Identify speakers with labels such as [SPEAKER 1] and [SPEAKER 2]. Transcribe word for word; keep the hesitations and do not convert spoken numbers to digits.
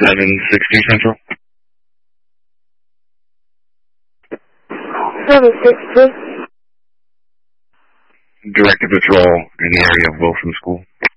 [SPEAKER 1] seven sixty Central.
[SPEAKER 2] seven sixty.
[SPEAKER 1] Directed patrol in the area of Wilson School.